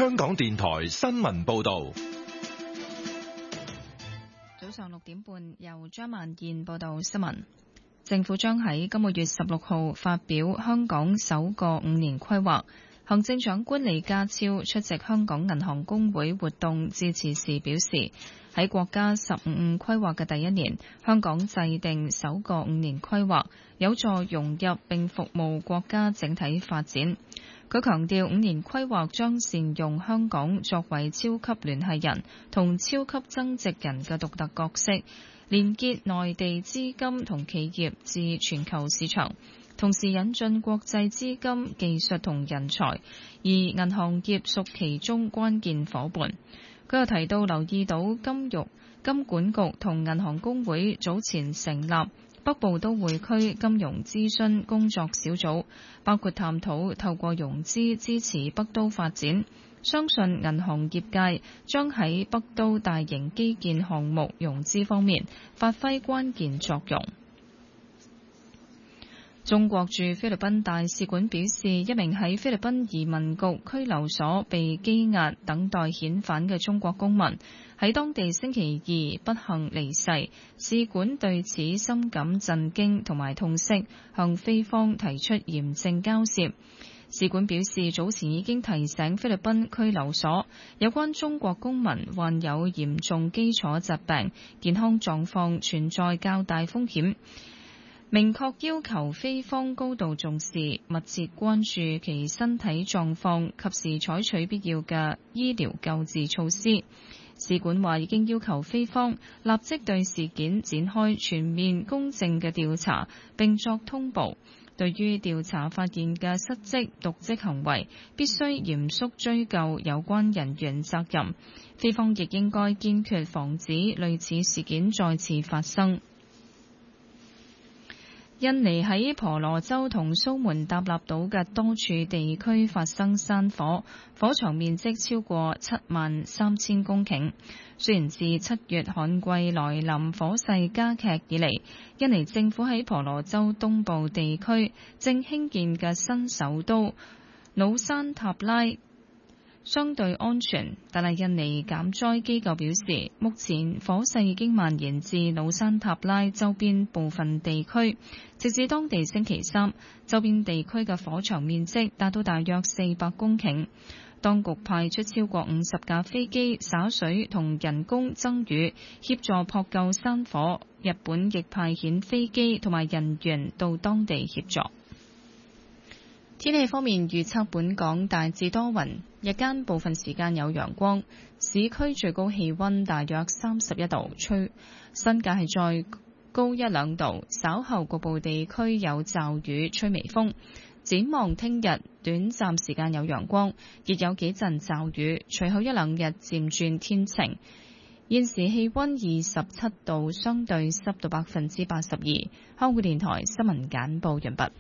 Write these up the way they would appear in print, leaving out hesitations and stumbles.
香港電台新聞報道。 早上6點半，由張曼燕報道新聞。政府將喺今個月16號發表香港首個5年規劃。行政長官李家超出席香港銀行公會活動致辭時表示，喺國家15規劃嘅第一年，香港制定首個5年規劃，有助融入並服務國家整體發展。佢強調5年規劃將善用香港作為超級聯繫人同超級增值人嘅獨特角色，連結內地資金同企業至全球市場，同時引進國際資金、技術同人才，而銀行業屬其中關鍵夥伴。佢又提到留意到金管局同銀行公會早前成立北部都會區金融諮詢工作小組，包括探討透過融資支持北都發展。相信銀行業界將喺北都大型基建項目融資方面發揮關鍵作用。中國駐菲律賓大使館表示，一名喺菲律賓移民局拘留所被羈押等待遣返嘅中國公民喺當地星期二不幸離世，使館對此深感震驚同埋痛惜，向菲方提出嚴正交涉。使館表示，早前已經提醒菲律賓拘留所有關中國公民患有嚴重基礎疾病，健康狀況存在較大風險，明確要求菲方高度重視，密切關注其身體狀況，及時採取必要嘅醫療救治措施。使館話已經要求菲方立即對事件展開全面公正嘅調查，並作通報。對於調查發現嘅失職、瀆職行為，必須嚴肅追究有關人員責任。菲方亦應該堅決防止類似事件再次發生。印尼喺婆羅洲同蘇門答臘島嘅多處地區發生山火，火場面積超過73000公頃。雖然自7月旱季來臨、火勢加劇以嚟，印尼政府喺婆羅洲東部地區正興建嘅新首都努山塔拉相對安全，但係印尼減災機構表示，目前火勢已經蔓延至努山塔拉周邊部分地區，直至當地星期三，周邊地區嘅火場面積達到大約400公頃。當局派出超過50架飛機灑水同人工增雨，協助撲救山火。日本亦派遣飛機同埋人員到當地協助。天氣方面預測，本港大致多雲，日間部分時間有陽光，市區最高氣溫大約31度，新界係再高1-2度，稍後局部地區有驟雨，吹微風。展望聽日短暫時間有陽光，亦有幾陣驟雨，隨後1-2日漸轉天晴。現時氣溫27度，相對濕度82%。香港電台新聞簡報完畢。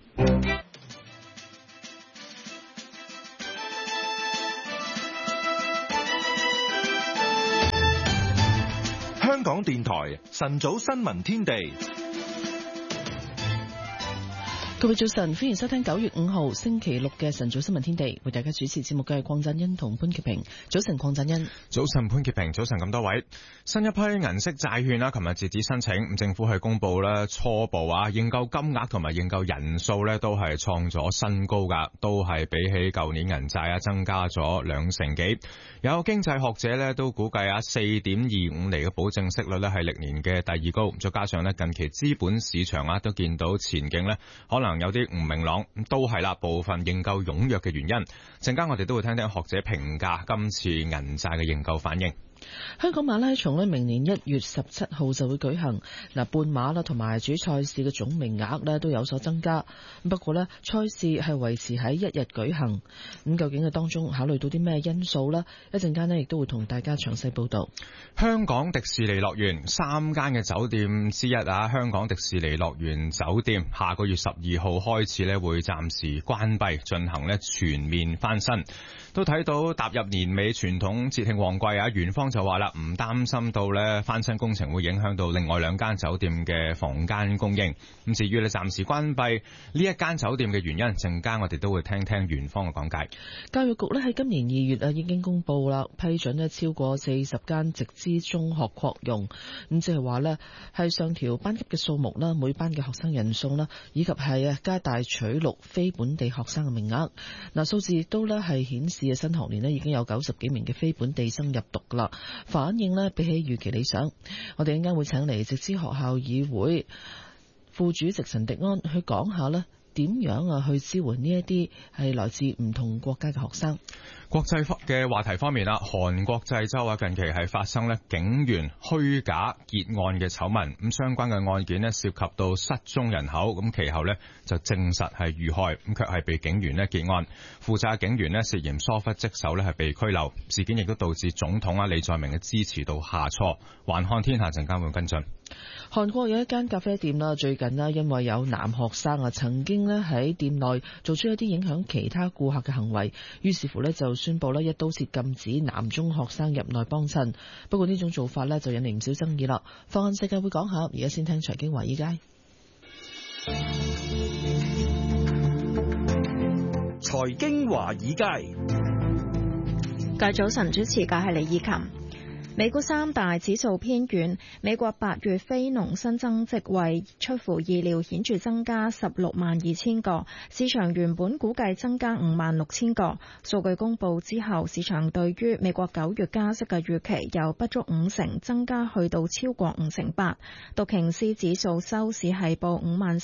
香港電台晨早新聞天地， 各位早晨，歡迎收聽9月5號星期六嘅晨早新聞天地，為大家主持節目嘅係鄺振欣同潘潔平。早晨，鄺振欣。 早晨，潘潔平。早晨咁多位。新一批銀色債券啦，琴日截止申請，政府係公布咧初步認購金額同埋認購人數咧都係創咗新高噶，都係比起舊年銀債增加咗2成幾。有經濟學者咧都估計4.25厘嘅保證息率咧係歷年嘅第二高，再加上咧近期資本市場都見到前景咧可能有啲唔明朗，都係啦部分認購踴躍嘅原因。陣間我哋都會聽聽學者評價今次銀債嘅認購反應。 香港馬拉松明年1月17號就會舉行，半馬啦同埋主賽事嘅總名額都有所增加。不過賽事係維持喺1日舉行。咁究竟當中考慮到啲咩因素呢？一陣間亦都會同大家詳細報道。 香港迪士尼樂園3間嘅酒店之一香港迪士尼樂園酒店下個月12號開始會暫時關閉，進行全面翻新。都睇到踏入年尾傳統節慶旺季園方就話啦，唔擔心到咧翻新工程會影響到另外2間酒店嘅房間供應。咁至於咧暫時關閉呢一間酒店嘅原因，陣間我哋都會聽聽園方嘅講解。 教育局咧喺今年2月已經公布啦，批准咧超過40間直資中學擴用，咁即係話咧係上調班級嘅數目啦，每班嘅學生人數啦，以及係加大取錄非本地學生嘅名額。嗱，數字亦都咧係顯示嘅新學年咧已經有90幾名嘅非本地生入讀啦，反應咧比起預期理想。我哋陣間會請嚟直資學校議會副主席陳迪安去講下咧點樣去支援呢一啲係來自唔同國家嘅學生。 國際嘅話題方面啦，韓國濟州近期係發生咧警員虛假結案嘅醜聞，咁相關嘅案件咧涉及到失蹤人口，咁其後咧就證實係遇害，咁卻係被警員咧結案，負責警員咧涉嫌疏忽職守咧係被拘留，事件亦都導致總統李在明嘅支持度下挫。環看天下陣間會跟進。 韓國有一間咖啡店啦，最近因為有男學生曾經喺店內做出一啲影響其他顧客嘅行為，於是乎就宣布一刀切禁止男中學生入內幫襯。不過呢種做法就引嚟唔少爭議啦。放眼世界會講下，而家先聽財經華爾街。 財經華爾街， 今早晨主持嘅係李以琴。美股三大指數偏軟，美國8月非農新增職位出乎意料顯著增加162000個，市場原本估計增加56000個。數據公佈之後，市場對於美國9月加息嘅預期由不足50%增加去到超過58%。道瓊斯指數收市係報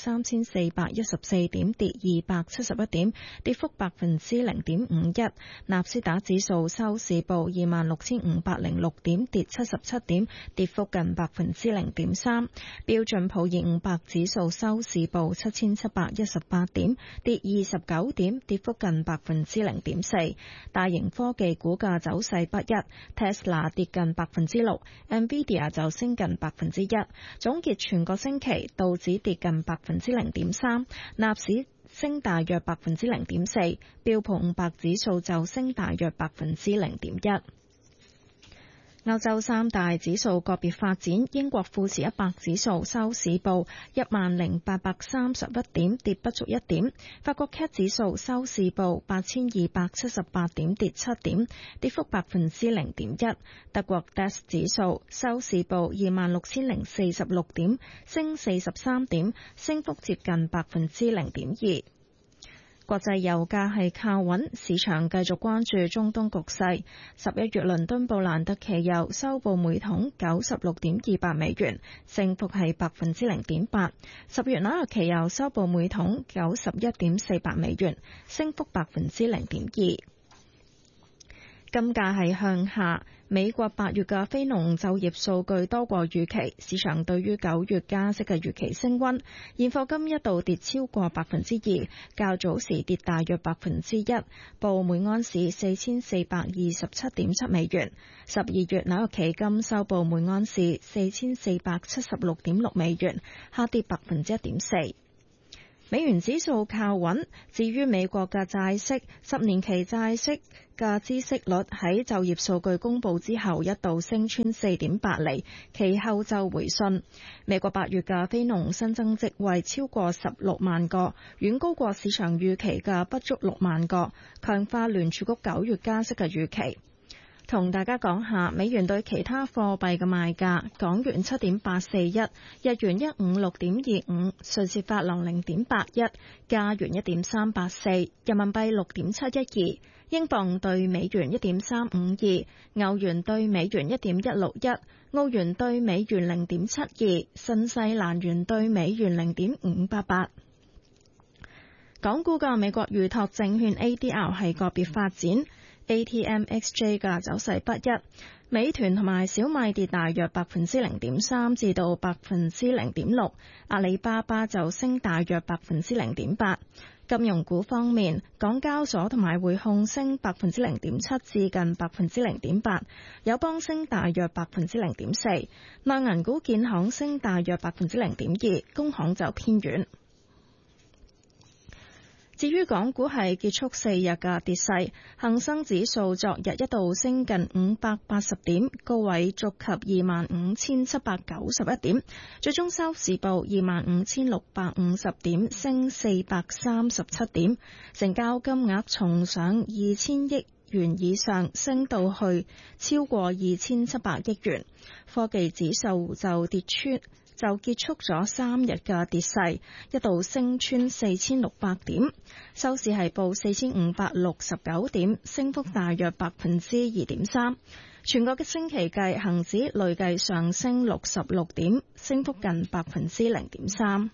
53414點，跌271點，跌幅0.51%。納斯達指數收市報26506點，跌77點，跌幅近0.3%。標準普爾500指數收市報7718點，跌29點，跌幅近0.4%。大型科技股價走勢不一 ，Tesla 跌近6%，Nvidia 就升近1%。總結全個星期，道指跌近0.3%，納指升大約0.4%，標普500指數就升大約0.1%。歐洲三大指數個別發展，英國富時100指數收市報10831點，跌不足1點；法國 CAC 指數收市報8278點，跌7點，跌幅0.1%。德國 DAX 指數收市報26046點，升43點，升幅接近0.2%。國際油價係靠穩，市場繼續關注中東局勢。11月倫敦布蘭特期油收報每桶96.28美元，升幅係0.8%。10月紐約期油收報每桶91.48美元，升幅0.2%。金價係向下。美國8月嘅非農就業數據多過預期，市場對於9月加息嘅預期升溫。現貨金一度跌超過2%，較早時跌大約1%，報每安士4427.7美元。12月紐約期金收報每安士4476.6美元，下跌1.4%。美元指數靠穩，至於美國嘅債息，10年期債息嘅孳息率喺就業數據公佈之後一度升穿4.8厘，其後就回順。美國8月嘅非農新增職位超過16萬個，遠高過市場預期嘅不足6萬個，強化聯儲局9月加息嘅預期。同大家講下美元對其他貨幣嘅賣價：港元7.841，日元156.25，瑞士法郎0.81，加元1.384，人民幣6.712，英鎊對美元1.352，歐元對美元1.161，澳元對美元0.72，新西蘭元對美元0.588。港股嘅美國預託證券 ADR 係個別發展。ATMXJ 嘅走勢不一，美團同埋小米跌大約0.3%至到0.6%，阿里巴巴就升大約0.8%。金融股方面，港交所同埋匯控升0.7%至近0.8%，友邦升大約0.4%，內銀股建行升大約0.2%，工行就偏軟。 至於港股係結束4日嘅跌勢，恒生指數昨日一度升近580點，高位觸及25,791點，最終收市報25,650點，升437點，成交金額重上2000億元以上，升到去超過2700億元。科技指數就結束咗3日嘅跌勢，一度升穿4600點，收市係報4569點，升幅大約2.3%。全個嘅星期計，恒指累計上升66點，升幅近0.3%。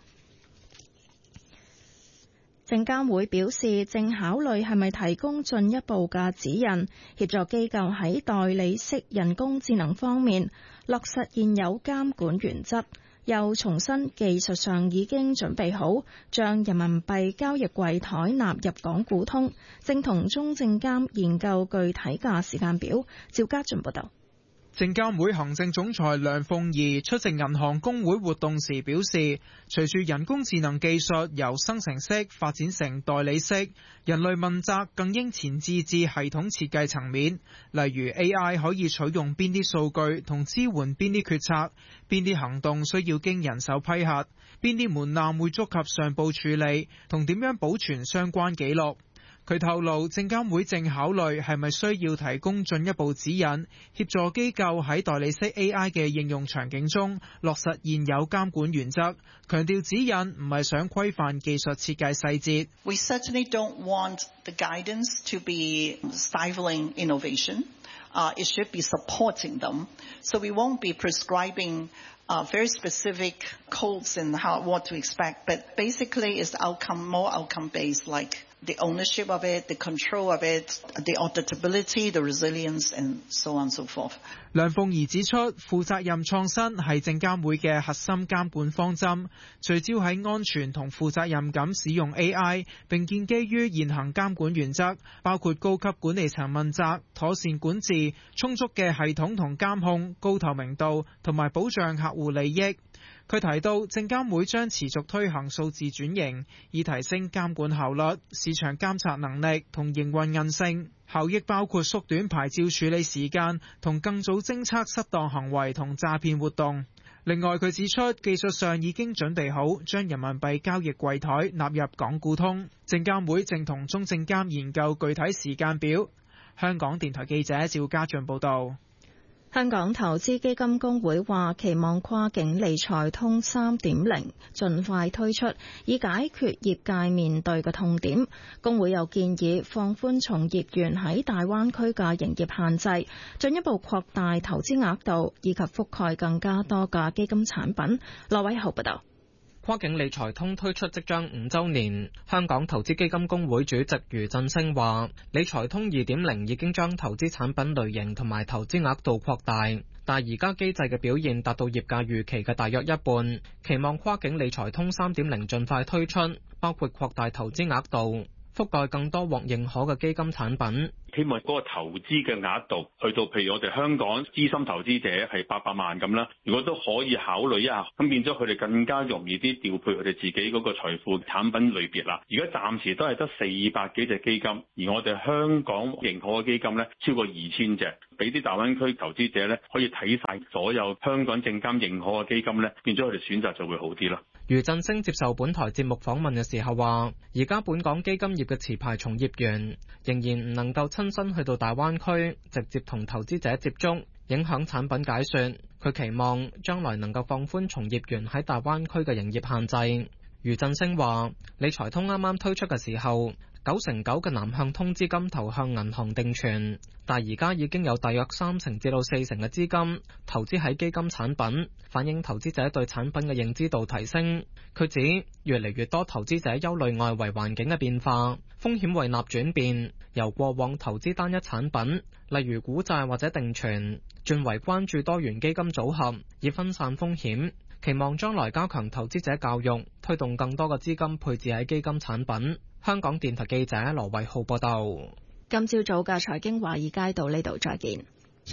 證監會表示，正考慮係咪提供進一步嘅指引，協助機構喺代理式人工智能方面落實現有監管原則。又重申技術上已經準備好，將人民幣交易櫃台納入港股通，正同中證監研究具體嘅時間表。趙家俊報道。 證監會行政總裁梁鳳儀出席銀行公會活動時表示，隨住人工智能技術由生成式發展成代理式，人類問責更應前置至系統設計層面，例如 AI 可以取用邊啲數據同支援邊啲決策，邊啲行動需要經人手批核，邊啲門檻會觸及上報處理，同點樣保存相關記錄。佢透露，證監會正考慮係咪需要提供進一步指引，協助機構喺代理式 AI 嘅應用場景中落實現有監管原則，強調指引唔係想規範技術設計細節。 We certainly don't want the guidance to be stifling innovation. It should be supporting them. So we won't be prescribing very specific codes and what to expect. But basically, it's more outcome-based, like the ownership of it, the control of it, the auditability, the resilience, and so on and so forth. 梁鳳儀指出，負責任創新係證監會嘅核心監管方針，聚焦喺安全同負責任咁使用 AI， 並建基於現行監管原則，包括高級管理層問責、妥善管治、充足嘅系統同監控、高透明度同埋保障客戶利益。佢提到，證監會將持續推行數字轉型，以提升監管效率、市場監察能力同營運韌性。效益包括縮短牌照處理時間同更早偵測失當行為同詐騙活動。另外，佢指出技術上已經準備好將人民幣交易櫃台納入港股通，證監會正同中證監研究具體時間表。香港電台記者趙家俊報導。 香港投資基金公會話期望跨境理財通 3.0 盡快推出，以解決業界面對嘅痛點。公會又建議放寬從業員喺大灣區嘅營業限制，進一步擴大投資額度，以及覆蓋更加多嘅基金產品。羅偉豪報道。 跨境理財通推出即將5週年，香港投資基金公會主席余振聲話：理財通 2.0 已經將投資產品類型同埋投資額度擴大，但係而家機制嘅表現達到業界預期嘅大約一半，期望跨境理財通 3.0 盡快推出，包括擴大投資額度，覆蓋更多獲認可嘅基金產品。 希望嗰個投資嘅額度去到，譬如我哋香港資深投資者係800萬咁啦，如果都可以考慮一下，咁變咗佢哋更加容易啲調配佢哋自己嗰個財富產品類別啦。而家暫時都係得400幾隻基金，而我哋香港認可嘅基金咧超過2000隻，俾啲大灣區投資者咧可以睇晒所有香港證監認可嘅基金咧，變咗佢哋選擇就會好啲啦。 余振聲接受本台節目訪問嘅時候話，而家本港基金業嘅持牌從業員仍然唔能夠親身去到大灣區直接同投資者接觸，影響產品解說。佢期望將來能夠放寬從業員喺大灣區嘅營業限制。余振聲話，理財通啱啱推出嘅時候，9成9嘅南向通資金投向銀行定存，但而家已經有大約3成至到4成嘅資金投資喺基金產品，反映投資者對產品嘅認知度提升。佢指越嚟越多投資者憂慮外圍環境嘅變化，風險胃納轉變，由過往投資單一產品，例如股債或者定存，轉為關注多元基金組合，以分散風險。期望將來加強投資者教育，推動更多嘅資金配置喺基金產品。香港電台記者羅偉浩報道。 今朝早嘅財經華爾街到呢度再見。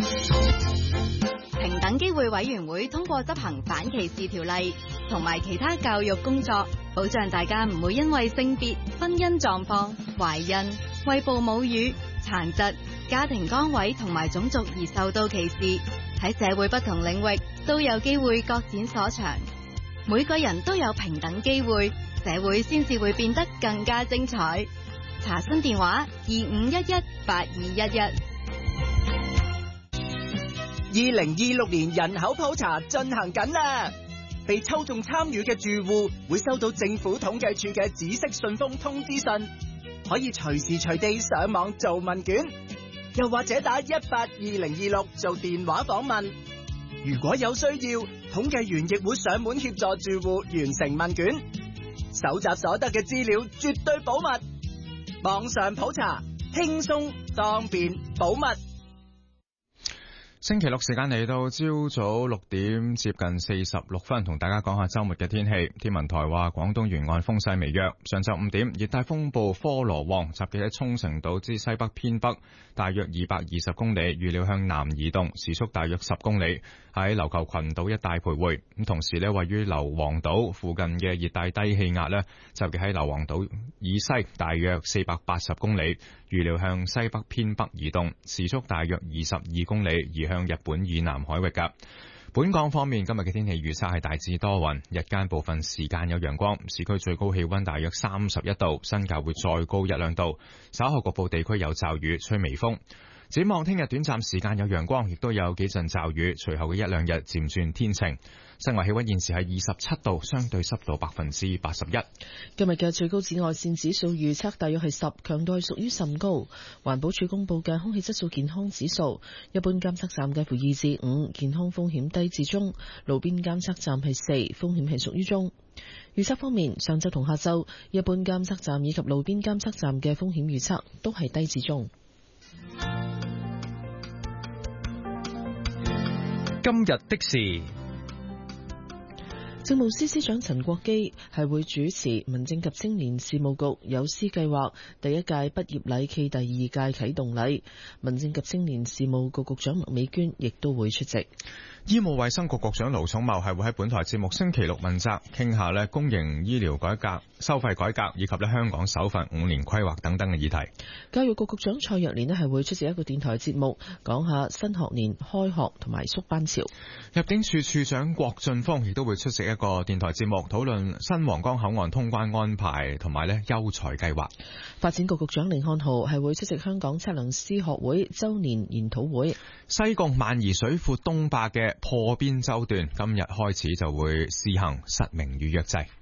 平等機會委員會通過執行反歧視條例同埋其他教育工作， 保障大家唔會因為性別、婚姻狀況、懷孕、餵哺母乳、殘疾、家庭崗位同埋種族而受到歧視。喺社會不同領域都有機會各展所長，每個人都有平等機會，社會先至會變得更加精彩。查詢電話25118211。 2026年人口普查進行緊啦，被抽中參與嘅住戶會收到政府統計處嘅紫色信封通知信，可以隨時隨地上網做問卷，又或者打182026做電話訪問。如果有需要，統計員亦會上門協助住戶完成問卷，搜集所得嘅資料絕對保密。網上普查輕鬆方便保密。 星期六時間嚟到朝早6點接近46分，同大家講下周末嘅天氣。天文台話廣東沿岸風勢微弱，上晝5點熱帶風暴科羅旺集結喺沖繩島之西北偏北大約220公里，預料向南移動，時速大約10公里，喺琉球群島一帶徘徊。咁同時位於硫磺島附近嘅熱帶低氣壓集結喺硫磺島以西大約480公里，預料向西北偏北移動，時速大約22公里，移向日本以南海域㗎。本港方面，今日嘅天氣預測係大致多雲，日間部分時間有陽光，市區最高氣溫大約31度，新界會再高1-2度，稍後局部地區有驟雨，吹微風。展望聽日短暫時間有陽光，亦都有幾陣驟雨，隨後嘅1-2日漸轉天晴。室外氣溫現時係27度，相對濕度81%。 今日嘅最高紫外線指數預測大約係10，強度係屬於甚高。環保署公布嘅空氣質素健康指數，一般監測站介乎2至5，健康風險低至中；路邊監測站係4，風險係屬於中。預測方面，上晝同下晝，一般監測站以及路邊監測站嘅風險預測都係低至中。 今日的事， 政務司司長陳國基係會主持民政及青年事務局有師計劃第一屆畢業禮暨第二屆啟動禮，民政及青年事務局局長麥美娟亦都會出席。 醫務衛生局局長盧寵茂係會喺本台節目星期六問責，傾下公營醫療改革、收費改革以及香港首份5年規劃等等嘅議題。 教育局局長蔡若蓮係會出席一個電台節目，講下新學年開學同埋縮班潮。 入境處處長郭俊峰亦都會出席一個電台節目，討論新皇崗口岸通關安排同埋優才計劃。 發展局局長甯漢豪係會出席香港測量師學會周年研討會。 西貢萬宜水庫東壩嘅破邊洲段今日開始就會試行實名預約制。